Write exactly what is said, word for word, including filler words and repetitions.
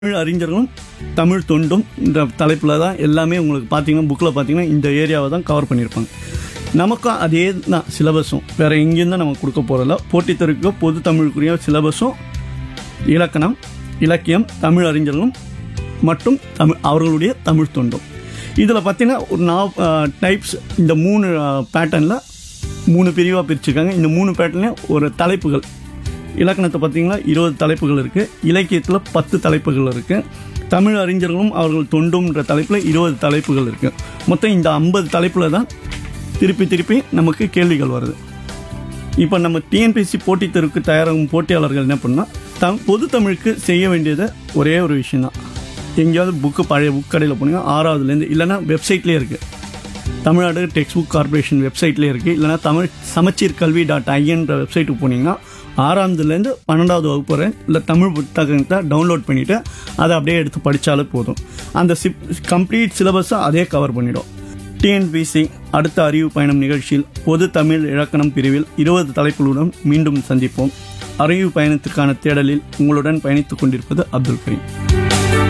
தமிழ் அறிஞர்களும் தமிழ் தொண்டும் இந்த தலைப்பில் தான் எல்லாமே உங்களுக்கு பார்த்தீங்கன்னா புக்கில் பார்த்தீங்கன்னா இந்த ஏரியாவை தான் கவர் பண்ணியிருப்பாங்க. நமக்கும் அதே தான் சிலபஸும் வேறு எங்கேயும் தான் நம்ம கொடுக்க போகிறதில்ல. போட்டித் தேர்வுக்கு பொது தமிழுக்குரிய சிலபஸும் இலக்கணம், இலக்கியம், தமிழ் அறிஞர்களும் மற்றும் தமிழ் அவர்களுடைய தமிழ் தொண்டும். இதில் பார்த்தீங்கன்னா ஒரு நா டைப்ஸ் இந்த மூணு பேட்டர்னில் மூணு பிரிவாக பிரிச்சுருக்காங்க. இந்த மூணு பேட்டர்லேயும் ஒரு தலைப்புகள். இலக்கணத்தை பார்த்தீங்கன்னா இருபது தலைப்புகள் இருக்குது, இலக்கியத்தில் பத்து தலைப்புகள் இருக்குது, தமிழ் அறிஞர்களும் அவர்கள் தொண்டும்ன்ற தலைப்பில் இருபது தலைப்புகள் இருக்குது. மொத்தம் இந்த ஐம்பது தலைப்பில் தான் திருப்பி திருப்பி நமக்கு கேள்விகள் வருது. இப்போ நம்ம டிஎன்பிஎஸ்சி போட்டித் தேர்வுக்கு தயாராகும் போட்டியாளர்கள் என்ன பண்ணால் தம் பொது தமிழுக்கு செய்ய வேண்டியது ஒரே ஒரு விஷயந்தான். எங்கேயாவது புக்கு பழைய புக் கடையில் போனீங்கன்னா ஆறாவதுலேருந்து இல்லைனா வெப்சைட்லேயே இருக்குது, தமிழ்நாடு டெக்ஸ்ட் புக் கார்பரேஷன் வெப்சைட்லேயே இருக்குது, இல்லைனா தமிழ் சமச்சீர் கல்வி டாட் ஐஎன்ற வெப்சைட்டுக்கு போனீங்கன்னா ஆறாவதுலேருந்து பன்னெண்டாவது வகுப்பு வரை இல்லை தமிழ் புத்தகத்தை டவுன்லோட் பண்ணிவிட்டு அதை அப்படியே எடுத்து படித்தாலே போதும். அந்த சிப் கம்ப்ளீட் சிலபஸை அதே கவர் பண்ணிடும். டிஎன்பிஎஸ்சி அடுத்த அறிவு பயணம் நிகழ்ச்சியில் பொது தமிழ் இலக்கணம் பிரிவில் இருபது தலைப்புகளுடன் மீண்டும் சந்திப்போம். அறிவு பயணத்திற்கான தேடலில் உங்களுடன் பயணித்துக் கொண்டிருப்பது அப்துல் கரீம்.